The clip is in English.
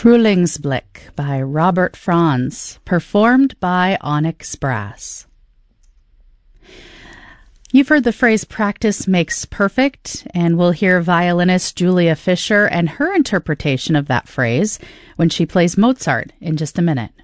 Frühlingsblick by Robert Franz, performed by Onyx Brass. You've heard the phrase practice makes perfect, and we'll hear violinist Julia Fischer and her interpretation of that phrase when she plays Mozart in just a minute.